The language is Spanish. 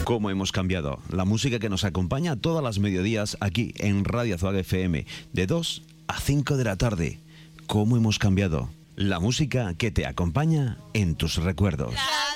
Cómo hemos cambiado. La música que nos acompaña todas las mediodías aquí en Radio Azuaga FM, de 2 a 5 de la tarde. Cómo hemos cambiado. La música que te acompaña en tus recuerdos.